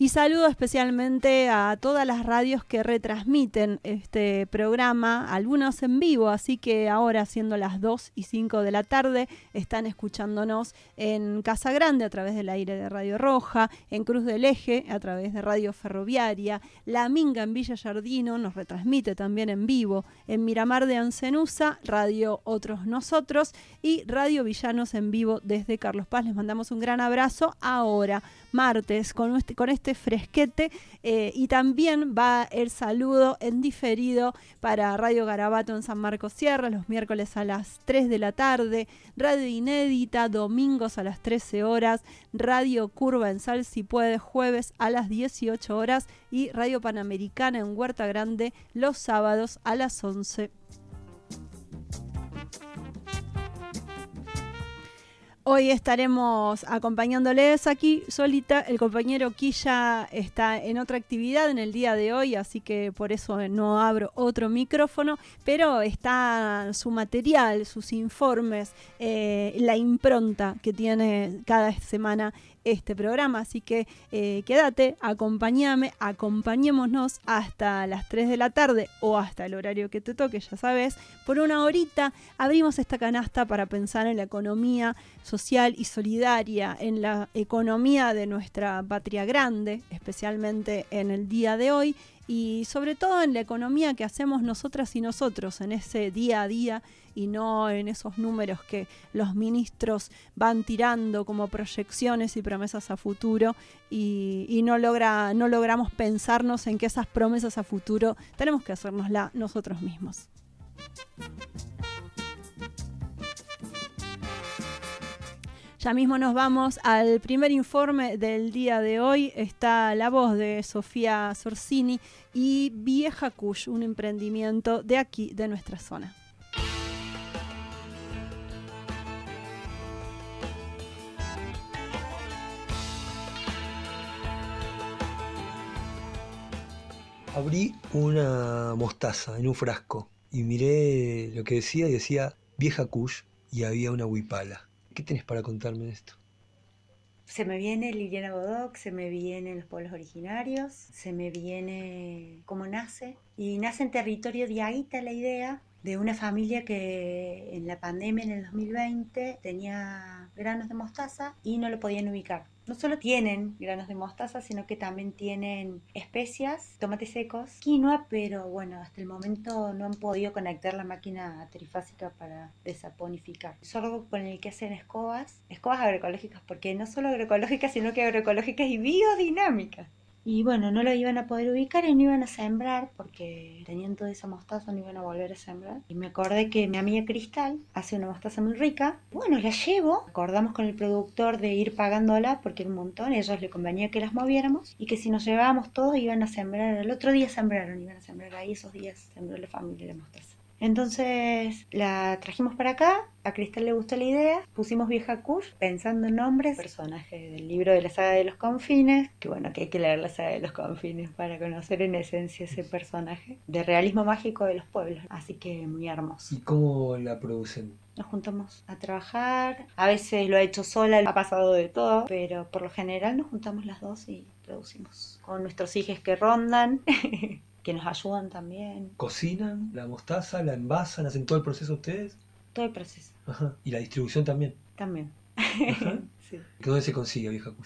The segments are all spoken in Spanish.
Y saludo especialmente a todas las radios que retransmiten este programa, algunos en vivo, así que ahora siendo las 2:05 de la tarde están escuchándonos en Casa Grande a través del aire de Radio Roja, en Cruz del Eje a través de Radio Ferroviaria, La Minga en Villa Yardino nos retransmite también en vivo, en Miramar de Ancenusa, Radio Otros Nosotros y Radio Villanos en vivo desde Carlos Paz. Les mandamos un gran abrazo ahora, martes, con este fresquete, y también va el saludo en diferido para Radio Garabato en San Marcos Sierra, los miércoles a las 3 de la tarde, Radio Inédita, domingos a las 13 horas, Radio Curva en Sal Si Puede, jueves a las 18 horas y Radio Panamericana en Huerta Grande los sábados a las 11. Hoy estaremos acompañándoles aquí solita. El compañero Quilla está en otra actividad en el día de hoy, así que por eso no abro otro micrófono, pero está su material, sus informes, la impronta que tiene cada semana este programa, así que quédate, acompañémonos hasta las 3 de la tarde o hasta el horario que te toque, ya sabes, por una horita abrimos esta canasta para pensar en la economía social y solidaria, en la economía de nuestra patria grande, especialmente en el día de hoy, y sobre todo en la economía que hacemos nosotras y nosotros en ese día a día y no en esos números que los ministros van tirando como proyecciones y promesas a futuro y no logramos pensarnos en que esas promesas a futuro tenemos que hacérnoslas nosotros mismos. Ya mismo nos vamos al primer informe del día de hoy. Está la voz de Sofía Sorsini y Vieja Kush, un emprendimiento de aquí, de nuestra zona. Abrí una mostaza en un frasco y miré lo que decía y decía Vieja Kush y había una huipala. ¿Qué tenés para contarme de esto? Se me viene Liliana Bodoc, se me vienen los pueblos originarios, se me viene cómo nace. Y nace en territorio de Aita la idea de una familia que en la pandemia en el 2020 tenía granos de mostaza y no lo podían ubicar. No solo tienen granos de mostaza, sino que también tienen especias, tomates secos, quinoa, pero bueno, hasta el momento no han podido conectar la máquina trifásica para desaponificar. Sorgo con el que hacen escobas agroecológicas, porque no solo agroecológicas, sino que agroecológicas y biodinámicas. Y bueno, no lo iban a poder ubicar y no iban a sembrar porque tenían toda esa mostaza, no iban a volver a sembrar. Y me acordé que mi amiga Cristal hace una mostaza muy rica. Bueno, la llevo. Acordamos con el productor de ir pagándola porque era un montón. A ellos les convenía que las moviéramos y que si nos llevábamos todos iban a sembrar. El otro día sembraron, iban a sembrar ahí esos días. Sembró la familia la mostaza. Entonces la trajimos para acá, a Cristal le gustó la idea, pusimos Vieja Kush pensando en nombres, personaje del libro de la saga de los confines, que bueno, que hay que leer la saga de los confines para conocer en esencia ese personaje, de realismo mágico de los pueblos, así que muy hermoso. ¿Y cómo la producen? Nos juntamos a trabajar, a veces lo ha hecho sola, ha pasado de todo, pero por lo general nos juntamos las dos y producimos con nuestros hijos que rondan. Que nos ayudan también. ¿Cocinan la mostaza, la envasan, hacen todo el proceso ustedes? Todo el proceso. Ajá. ¿Y la distribución también? También. Ajá. Sí. ¿Dónde se consigue Vieja Kush?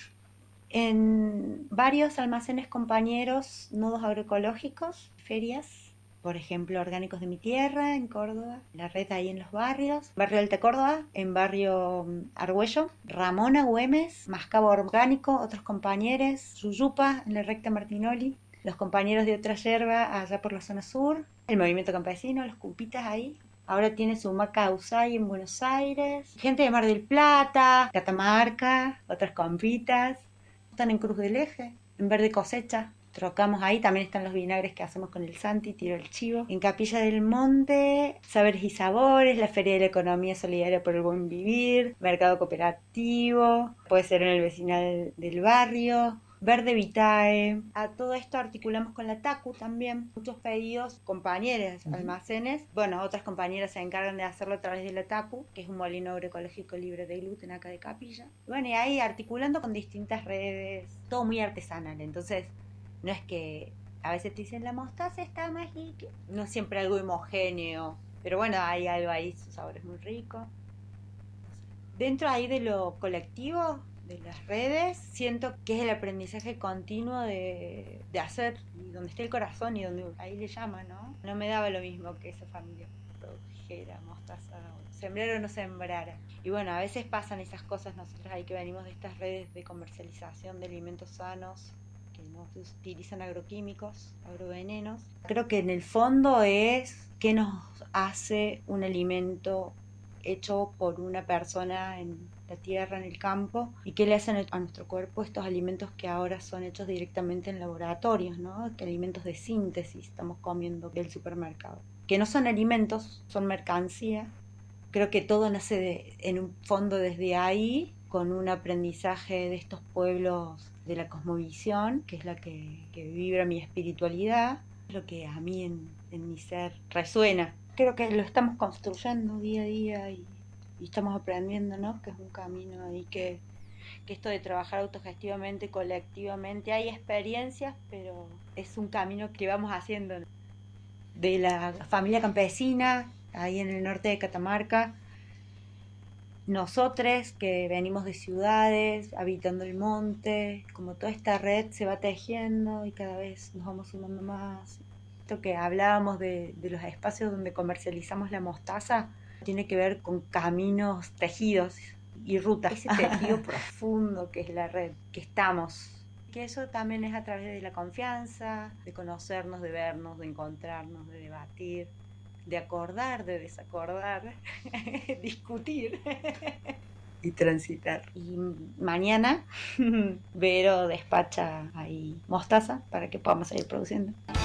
En varios almacenes compañeros, nodos agroecológicos, ferias, por ejemplo, Orgánicos de mi Tierra, en Córdoba, la red ahí en los barrios, Barrio Alta Córdoba, en Barrio Argüello, Ramona, Güemes, Mascabo Orgánico, otros compañeros, Yuyupa, en la recta Martinoli, los compañeros de Otra Yerba allá por la zona sur, el movimiento campesino, los cupitas ahí. Ahora tiene su maca Usay en Buenos Aires, gente de Mar del Plata, Catamarca, otras compitas. Están en Cruz del Eje, en Verde Cosecha. Trocamos ahí, también están los vinagres que hacemos con el Santi, tiro el chivo. En Capilla del Monte, Saberes y Sabores, la Feria de la Economía Solidaria por el Buen Vivir, Mercado Cooperativo, puede ser en el vecinal del barrio. Verde Vitae. A todo esto articulamos con la TACU también. Muchos pedidos, compañeros, almacenes. Bueno, otras compañeras se encargan de hacerlo a través de la TACU, que es un molino agroecológico libre de gluten acá de Capilla. Bueno, y ahí articulando con distintas redes, todo muy artesanal. Entonces, no es que a veces te dicen la mostaza está mágica, no es siempre algo homogéneo. Pero bueno, hay algo ahí, su sabor es muy rico. Dentro ahí de lo colectivo, de las redes, siento que es el aprendizaje continuo de hacer, y donde esté el corazón y donde ahí le llama, ¿no? No me daba lo mismo que esa familia produjera mostaza, sembrar o no sembrara. Y bueno, a veces pasan esas cosas, nosotros ahí que venimos de estas redes de comercialización de alimentos sanos, que no se utilizan agroquímicos, agrovenenos. Creo que en el fondo es qué nos hace un alimento hecho por una persona en la tierra, en el campo, y qué le hacen a nuestro cuerpo estos alimentos que ahora son hechos directamente en laboratorios, ¿no? Que alimentos de síntesis estamos comiendo del supermercado. Que no son alimentos, son mercancía. Creo que todo nace en un fondo desde ahí, con un aprendizaje de estos pueblos de la cosmovisión, que es la que vibra mi espiritualidad, lo que a mí en mi ser resuena. Creo que lo estamos construyendo día a día y estamos aprendiendo, ¿no? Que es un camino ahí que esto de trabajar autogestivamente, colectivamente, hay experiencias, pero es un camino que vamos haciendo. De la familia campesina, ahí en el norte de Catamarca, nosotros que venimos de ciudades, habitando el monte, como toda esta red se va tejiendo y cada vez nos vamos sumando más. Esto que hablábamos de los espacios donde comercializamos la mostaza, tiene que ver con caminos tejidos y rutas. Ese tejido profundo que es la red, que estamos. Que eso también es a través de la confianza, de conocernos, de vernos, de encontrarnos, de debatir, de acordar, de desacordar, discutir y transitar. Y mañana Vero despacha ahí mostaza para que podamos seguir produciendo.